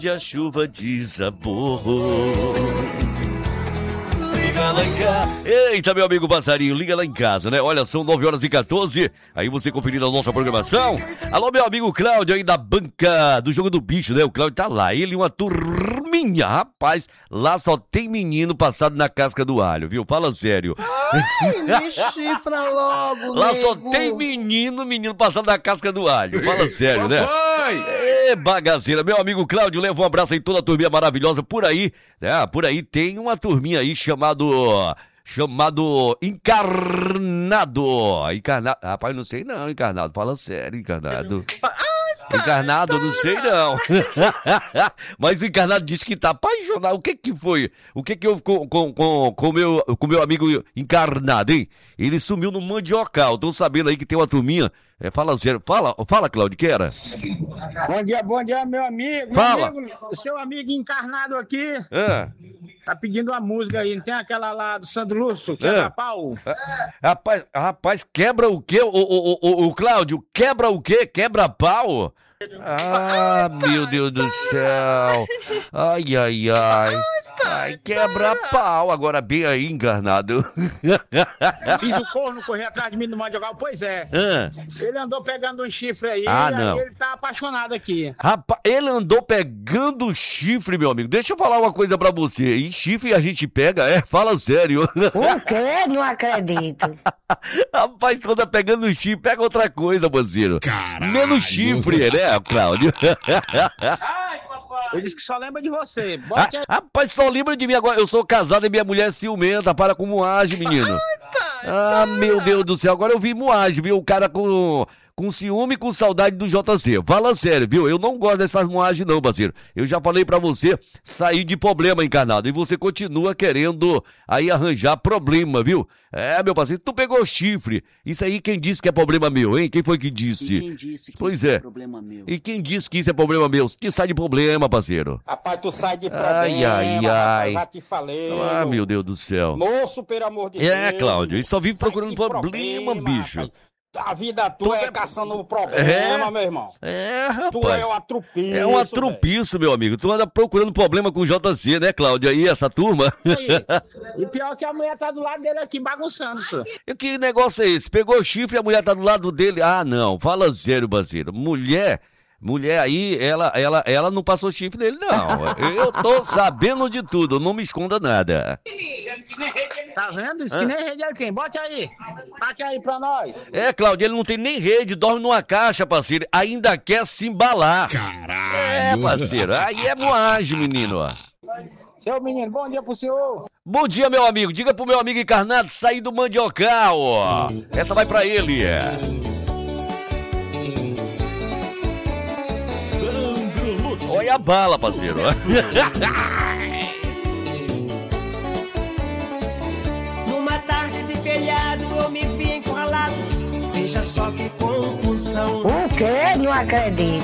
A chuva desabou. Liga lá em casa. Eita, meu amigo passarinho, liga lá em casa, né? Olha, são 9h14. Aí você conferindo a nossa programação. Alô, meu amigo Cláudio aí da banca do Jogo do Bicho, né? O Cláudio tá lá. Ele e uma turminha. Rapaz, lá só tem menino passado na casca do alho, viu? Fala sério. Ai, me chifra logo, lá nego. só tem menino passado na casca do alho. Fala sério, né? É bagaceira. Meu amigo Cláudio, leva um abraço aí, toda a turminha maravilhosa por aí, né? Por aí tem uma turminha aí chamado Encarnado. Rapaz, não sei não, Encarnado. Fala sério, Encarnado. Encarnado, não sei não. Mas o Encarnado disse que tá apaixonado. O que que foi? O que que houve com meu amigo Encarnado, hein? Ele sumiu no Mandiocal. Tô sabendo aí que tem uma turminha. Fala sério. Fala, Cláudio, que era? Bom dia, meu amigo. Fala. Meu amigo, seu amigo Encarnado aqui. Tá pedindo uma música aí. Não tem aquela lá do Sandro Lúcio, quebra-pau? Rapaz, quebra o quê? O Cláudio, quebra o quê? Quebra-pau? Ah, meu Deus do céu. Ai. Ai, quebra-pau. Agora bem aí, Encarnado. Fiz o corno correr atrás de mim no Mandiocal. Pois é. Ele andou pegando um chifre aí. Não. Aí ele tá apaixonado aqui. Rapaz, ele andou pegando chifre, meu amigo. Deixa eu falar uma coisa pra você. E chifre a gente pega, fala sério. O quê? Não acredito. Rapaz, toda pegando chifre, pega outra coisa, parceiro. Menos chifre, né, Cláudio? Ele disse que só lembra de você. Bote aí. Rapaz, só lembra de mim agora. Eu sou casado e minha mulher é ciumenta. Para com moagem, menino. Meu Deus do céu. Agora eu vi moagem, viu? O cara com ciúme e com saudade do JC. Fala sério, viu? Eu não gosto dessas moagens não, parceiro. Eu já falei pra você sair de problema, Encarnado. E você continua querendo aí arranjar problema, viu? Meu parceiro, tu pegou chifre. Isso aí quem disse que é problema meu, hein? Quem foi que disse? E quem disse que pois isso é problema meu? E quem disse que isso é problema meu? Que sai de problema, parceiro. Rapaz, tu sai de problema. Ai. Rapaz, já te falei. Meu Deus do céu. Moço, pelo amor de Deus. Cláudio, ele só vive Sai procurando de problema, bicho. Rapaz. A vida tua é caçando problema, meu irmão. Rapaz. Tu é um atrupiço. É um atrupiço, meu amigo. Tu anda procurando problema com o JC, né, Cláudio? Aí, essa turma. E pior que a mulher tá do lado dele aqui bagunçando, senhor. E que negócio é esse? Pegou o chifre e a mulher tá do lado dele. Não. Fala sério, parceiro. Mulher aí, ela não passou chifre nele, não. Eu tô sabendo de tudo, não me esconda nada. Tá vendo? Isso que nem rede é quem? Bote aí pra nós. Cláudio, ele não tem nem rede, dorme numa caixa, parceiro. Ainda quer se embalar. Caralho. Parceiro, aí é moagem, menino. Seu menino, bom dia pro senhor. Bom dia, meu amigo. Diga pro meu amigo Encarnado sair do Mandiocal. Essa vai pra ele. Olha a bala, parceiro. Numa tarde de feriado eu me vi encurralado. Veja só que confusão. O quê? Não acredito.